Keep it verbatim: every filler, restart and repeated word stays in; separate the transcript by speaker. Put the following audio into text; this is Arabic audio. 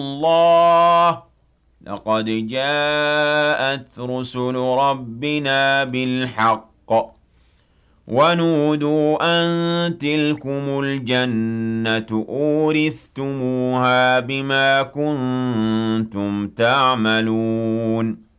Speaker 1: اللَّهِ لَقَدْ جَاءَتْ رُسُلُ رَبِّنَا بِالْحَقِّ وَنُودُوا أَن تِلْكُمُ الْجَنَّةُ أُورِثْتُمُوهَا بِمَا كُنتُمْ تَعْمَلُونَ